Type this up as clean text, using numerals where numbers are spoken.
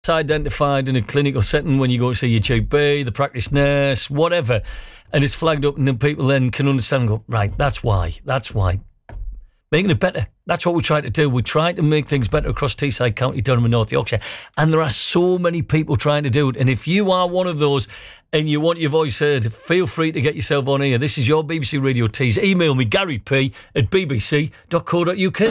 identified in a clinical setting when you go to see your GP, the practice nurse, whatever, and it's flagged up, and then people then can understand and go, right, that's why. Making it better. That's what we're trying to do. We're trying to make things better across Teesside County, Durham and North Yorkshire. And there are so many people trying to do it. And if you are one of those and you want your voice heard, feel free to get yourself on here. This is your BBC Radio Tees. Email me, GaryP@bbc.co.uk.